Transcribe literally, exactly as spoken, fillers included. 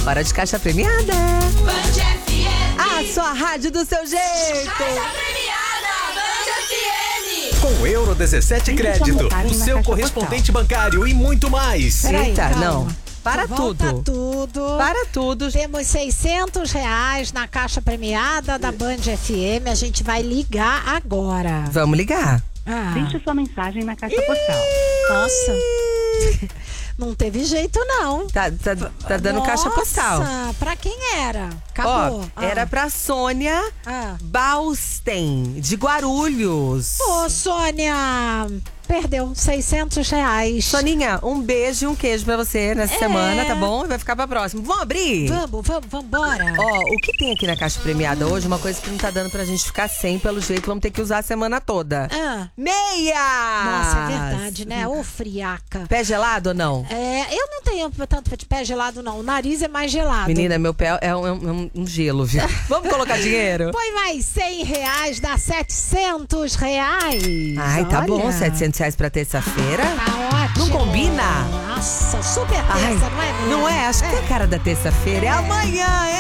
Hora de caixa premiada. Band F M. A sua rádio do seu jeito. Caixa premiada, Band F M. Com o Euro dezessete Crédito, o seu correspondente bancário e muito mais. Peraí, Eita, calma. não. Para Volta tudo. tudo. Para tudo. Temos seiscentos reais na caixa premiada da Band F M. A gente vai ligar agora. Vamos ligar. Ah, Deixe sua mensagem na caixa postal. nossa. Não teve jeito, não. Tá, tá, tá dando caixa postal. Nossa, pra quem era? Acabou. Ó, era pra Sônia Ah. Bausten, de Guarulhos. Ô, Sônia, perdeu seiscentos reais. Soninha, um beijo e um queijo pra você nessa É. semana, tá bom? Vai ficar pra próxima. Vamos abrir? Vamos, vamos, vambora. Ó, o que tem aqui na caixa premiada hoje, uma coisa que não tá dando pra gente ficar sem, pelo jeito, vamos ter que usar a semana toda. Ah, Meia! nossa, é verdade, né? Ô, friaca. Pé gelado ou não? É, eu não tenho tanto de pé gelado, não. O nariz é mais gelado. Menina, meu pé é um, é um- um gelo, viu? Vamos colocar dinheiro? Põe mais cem reais, dá setecentos reais. Ai, tá Olha. bom, setecentos reais pra terça-feira. Tá ótimo. Não combina? Nossa, super terça, Ai, não é mesmo? não é? Acho que é a cara da terça-feira. É amanhã, é?